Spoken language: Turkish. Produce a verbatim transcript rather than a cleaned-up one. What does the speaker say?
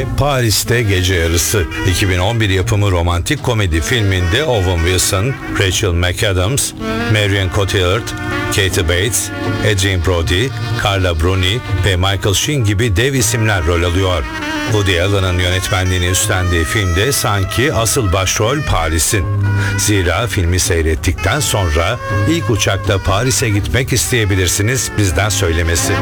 ve Paris'te Gece Yarısı. iki bin on bir yapımı romantik komedi filminde Owen Wilson, Rachel McAdams, Marion Cotillard, Kathy Bates, Adrien Brody, Carla Bruni ve Michael Sheen gibi dev isimler rol alıyor. Woody Allen'ın yönetmenliğini üstlendiği filmde sanki asıl başrol Paris'in. Zira filmi seyrettikten sonra ilk uçakta Paris'e gitmek isteyebilirsiniz, bizden söylemesi.